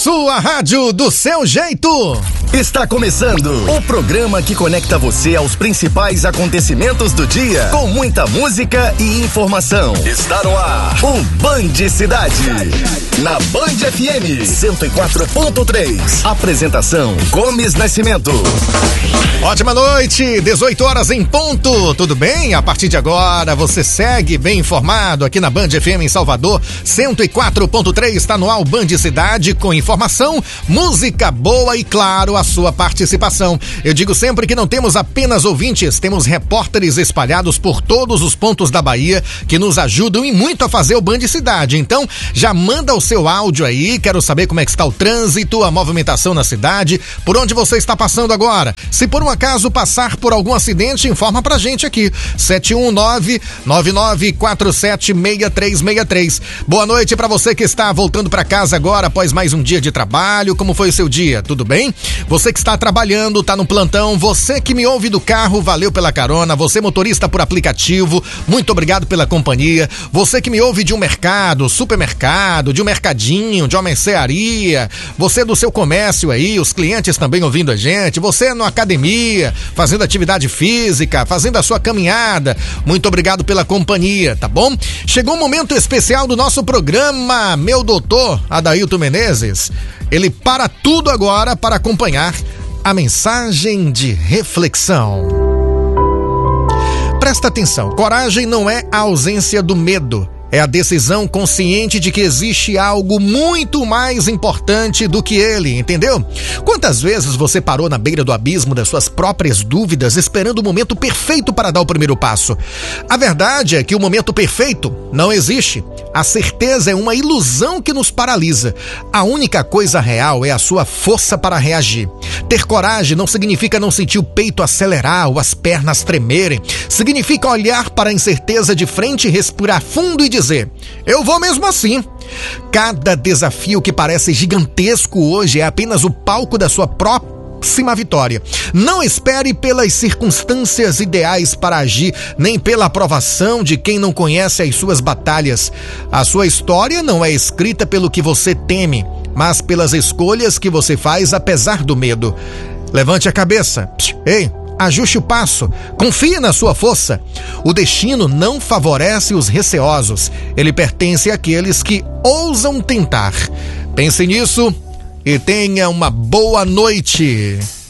Sua rádio do seu jeito. Está começando o programa que conecta você aos principais acontecimentos do dia, com muita música e informação. Está no ar o Band Cidade, na Band FM 104.3. Apresentação Gomes Nascimento. Ótima noite, 18 horas em ponto, tudo bem? A partir de agora você segue bem informado aqui na Band FM em Salvador, 104.3, está no ar o Band Cidade com informação, música boa e claro, a sua participação. Eu digo sempre que não temos apenas ouvintes, temos repórteres espalhados por todos os pontos da Bahia que nos ajudam e muito a fazer o Band Cidade. Então, já manda o seu áudio aí, quero saber como é que está o trânsito, a movimentação na cidade, por onde você está passando agora. Se por um acaso passar por algum acidente, informa pra gente aqui, 719-9947-6363. Boa noite pra você que está voltando pra casa agora após mais um dia de trabalho. Como foi o seu dia? Tudo bem? Você que está trabalhando, tá no plantão, você que me ouve do carro, valeu pela carona, você motorista por aplicativo, muito obrigado pela companhia, você que me ouve de um mercado, supermercado, de um mercadinho, de uma mercearia, você do seu comércio aí, os clientes também ouvindo a gente, você na academia, fazendo atividade física, fazendo a sua caminhada, muito obrigado pela companhia, tá bom? Chegou um momento especial do nosso programa, meu doutor Adailton Menezes, ele para tudo agora para acompanhar a mensagem de reflexão. Presta atenção, coragem não é a ausência do medo, é a decisão consciente de que existe algo muito mais importante do que ele, entendeu? Quantas vezes você parou na beira do abismo das suas próprias dúvidas, esperando o momento perfeito para dar o primeiro passo? A verdade é que o momento perfeito não existe. A certeza é uma ilusão que nos paralisa. A única coisa real é a sua força para reagir. Ter coragem não significa não sentir o peito acelerar ou as pernas tremerem. Significa olhar para a incerteza de frente, respirar fundo e dizer: eu vou mesmo assim. Cada desafio que parece gigantesco hoje é apenas o palco da sua próxima vitória. Não espere pelas circunstâncias ideais para agir, nem pela aprovação de quem não conhece as suas batalhas. A sua história não é escrita pelo que você teme, mas pelas escolhas que você faz apesar do medo. Levante a cabeça. Ei, ajuste o passo, confie na sua força. O destino não favorece os receosos, ele pertence àqueles que ousam tentar. Pense nisso e tenha uma boa noite.